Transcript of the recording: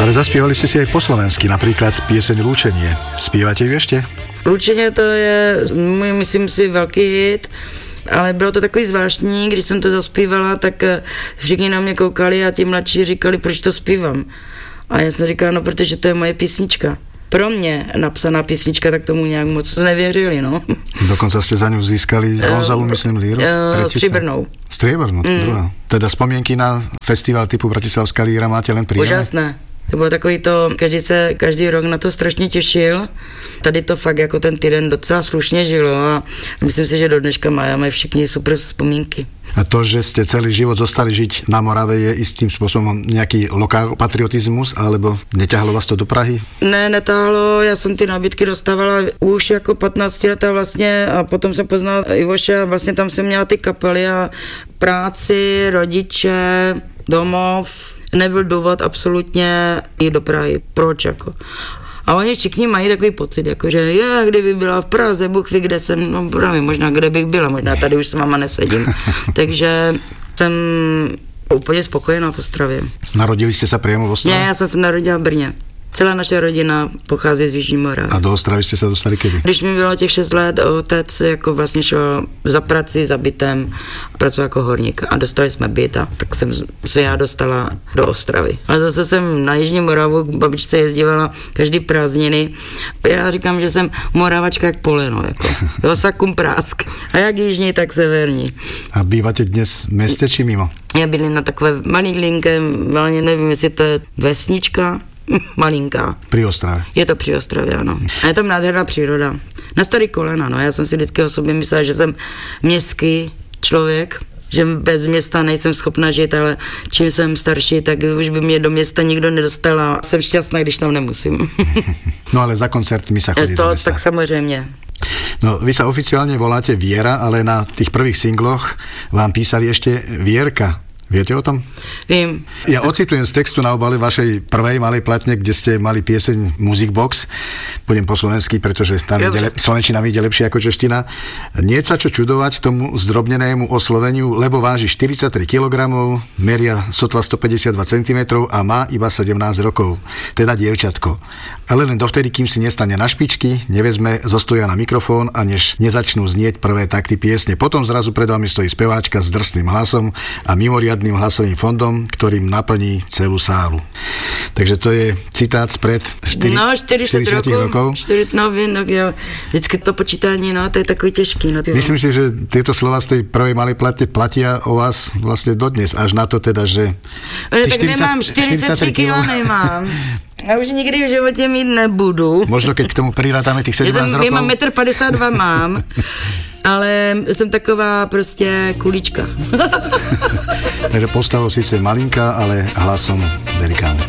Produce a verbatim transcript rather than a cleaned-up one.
Ale zaspívali ste si aj po slovensky, napríklad pieseň Lúčenie. Spívate ju ešte? Lúčenie to je, můj, myslím si, velký hit, ale bylo to takový zvláštní, když jsem to zaspívala, tak všichni na mě koukali a ti mladší říkali, proč to zpívám. A já jsem říkala, no protože to je moje písnička. Pro mě napsaná písnička, tak tomu nějak moc nevěřili, no. Dokonca ste za ňu získali bronzovú, myslím, líru? Uh, Stříbrnou. Striebornú, mm. druhá. Teda spomienky na festival typu Bratislavská líra máte len príjemné? Úžasné. To bylo takový to, každý se každý rok na to strašně těšil. Tady to fakt jako ten týden docela slušně žilo a myslím si, že do dneška máme všichni super vzpomínky. A to, že ste celý život zostali žiť na Morave, je istým spôsobom nejaký lokálpatriotizmus, alebo neťahlo vás to do Prahy? Ne, netáhlo, já jsem ty nabídky dostávala už jako patnáctiletá vlastně a potom jsem poznala Ivoše a vlastně tam jsem měla ty kapely a práci, rodiče, domov. Nebyl důvod absolutně jít do Prahy. Proč jako? A oni všichni mají takový pocit, jako že já, kdyby byla v Praze, Bůh ví, kde jsem, no právě, možná kde bych byla, možná tady už s váma nesedím. Takže jsem úplně spokojená v Ostravě. Narodili jste se přímo v Ostravě? Ne, já jsem se narodila v Brně. Celá naše rodina pochází z Jižní Moravy. A do Ostravy jste se dostali kdy? Když mi bylo těch šest let, otec jako vlastně šel za prací, za bytem, pracoval jako horník a dostali jsme byt a tak jsem se já dostala do Ostravy. Ale zase jsem na Jižní Moravu k babičce jezdívala každý prázdniny. Já říkám, že jsem Moravačka jak poleno, jako. Jo, sakum prásk. A jak jižní, tak severní. A býváte dnes v městě či mimo? Já bydlím na takové malinkém, nevím, jestli to je vesnička, malinká. Při Ostravě. Je to při Ostravě, ano. A je tam nádherná příroda. Na starý kolena, no. Já jsem si vždycky o sobě myslela, že jsem městský člověk, že bez města nejsem schopna žít, ale čím jsem starší, tak už by mě do města nikdo nedostal a jsem šťastná, když tam nemusím. No ale za koncert mi sa chodí to, do města. Tak samozřejmě. No, vy sa oficiálne voláte Viera, ale na tých prvých singloch vám písali ešte Vierka. Viete o tom? Vím. Ja ocitujem z textu na obale vašej prvej malej platne, kde ste mali pieseň Music Box. Budem po slovensky, pretože tam ide lep- slovenčina vyjde lepšie ako čeština. Nie sa čo čudovať tomu zdrobnenému osloveniu, lebo váži štyridsaťtri kilogramov, meria sotva stopäťdesiatdva centimetrov a má iba sedemnásť rokov. Teda dievčatko. Ale len dovtedy, kým si nestane na špičky, nevezme zo stoja na mikrofón a než nezačnú znieť prvé takty piesne. Potom zrazu pred vami stojí speváčka s drsným hlasom a mimoriadnym hlasovým fondom, ktorým naplní celú sálu. Takže to je citát spred štyri, no, štyridsať rokov. štyridsať, no, viem, no, ja, vždycky to počítanie, no, to je takový těžký. No, myslím si, že tieto slova z tej prvej malej platne platia o vás vlastne dodnes, až na to teda, že... Ale tak štyridsať, nemám, štyridsaťtri kilo nemám. Já už nikdy v životě mít nebudu. Možno keď k tomu prirátáme tých sedemnásť rokov. Já mám metr padesát dva mám, ale jsem taková prostě kulička. Takže postavou síce malinká, ale hlasom delikátny.